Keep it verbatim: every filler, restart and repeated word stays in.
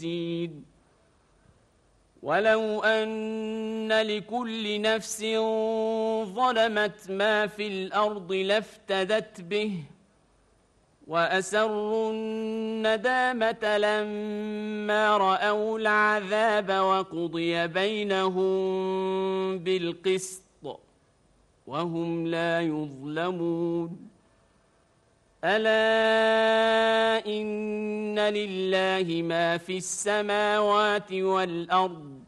يزيد ولو أن لكل نفس ظلمت ما في الأرض لافتدت به وأسروا الندامة لما رأوا العذاب وقضي بينهم بالقسط وهم لا يظلمون ألا إن لله ما في السماوات والأرض